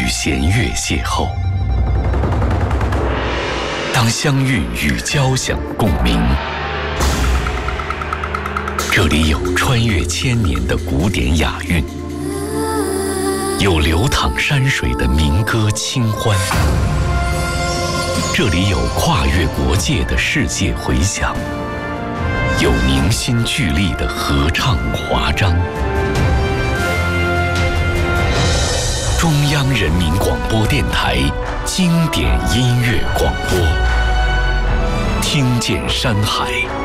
与弦乐邂逅，当乡韵与交响共鸣。这里有穿越千年的古典雅韵，有流淌山水的民歌清欢，这里有跨越国界的世界回响，有凝心聚力的合唱华章。中央人民广播电台经典音乐广播，听见山海。